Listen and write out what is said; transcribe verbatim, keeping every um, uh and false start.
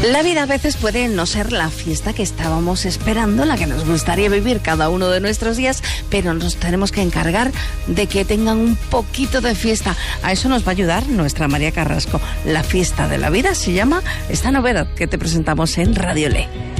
La vida a veces puede no ser la fiesta que estábamos esperando, la que nos gustaría vivir cada uno de nuestros días, pero nos tenemos que encargar de que tengan un poquito de fiesta. A eso nos va a ayudar nuestra María Carrasco. La fiesta de la vida se llama esta novedad que te presentamos en Radio Le.